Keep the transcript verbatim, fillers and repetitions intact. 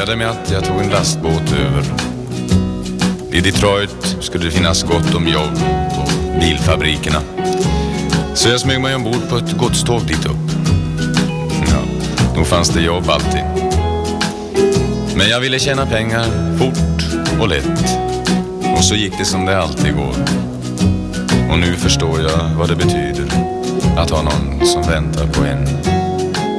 började med att jag tog en lastbåt över. I Detroit skulle det finnas gott om jobb på bilfabrikerna. Så jag smög mig ombord på ett godståg dit upp. Ja, då fanns det jobb alltid. Men jag ville tjäna pengar fort och lätt. Och så gick det som det alltid går. Och nu förstår jag vad det betyder att ha någon som väntar på en.